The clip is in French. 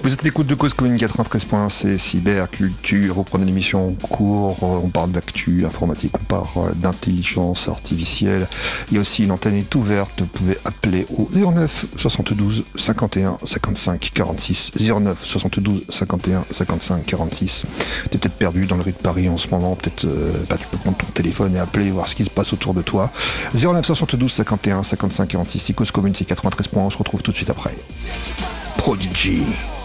Vous êtes à l'écoute de Cause Commune 93.1, c'est Cyberculture. Vous prenez l'émission en cours, on parle d'actu informatique, on parle d'intelligence artificielle. Il y a aussi une antenne est ouverte, vous pouvez appeler au 09 72 51 55 46. 09 72 51 55 46. T'es peut-être perdu dans le rue de Paris en ce moment, peut-être tu peux prendre ton téléphone et appeler, voir ce qui se passe autour de toi. 09 72 51 55 46, c'est Cause Commune, c'est 93.1, on se retrouve tout de suite après. Prodigy.